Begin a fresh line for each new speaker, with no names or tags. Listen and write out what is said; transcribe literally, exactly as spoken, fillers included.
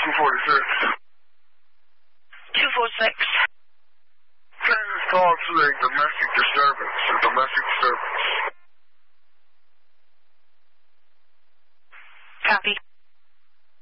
two forty-six.
two forty-six.
Change this call to a domestic disturbance. A domestic disturbance.
Copy.